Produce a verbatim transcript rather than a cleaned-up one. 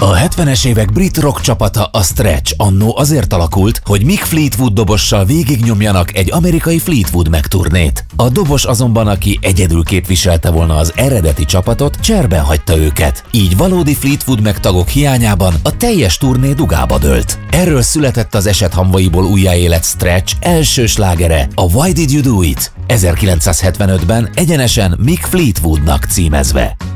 A hetvenes évek brit rock csapata, a Stretch annó azért alakult, hogy Mick Fleetwood dobossal végignyomjanak egy amerikai Fleetwood Mac turnét. A dobos azonban, aki egyedül képviselte volna az eredeti csapatot, cserben hagyta őket. Így valódi Fleetwood Mac tagok hiányában a teljes turné dugába dőlt. Erről született az eset hamvaiból újjáélet Stretch első slágere, a Why Did You Do It? ezerkilencszázhetvenötben egyenesen Mick Fleetwoodnak címezve.